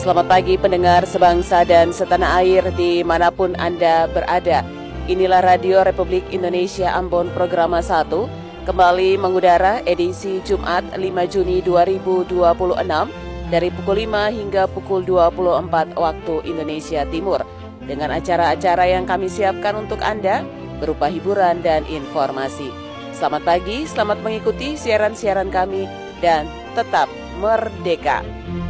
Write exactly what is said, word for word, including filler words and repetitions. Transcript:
Selamat pagi pendengar sebangsa dan setanah air dimanapun Anda berada. Inilah Radio Republik Indonesia Ambon Programa satu, kembali mengudara edisi Jumat lima Juni dua ribu dua puluh enam dari pukul lima hingga pukul dua puluh empat waktu Indonesia Timur, dengan acara-acara yang kami siapkan untuk Anda berupa hiburan dan informasi. Selamat pagi, selamat mengikuti siaran-siaran kami dan tetap merdeka.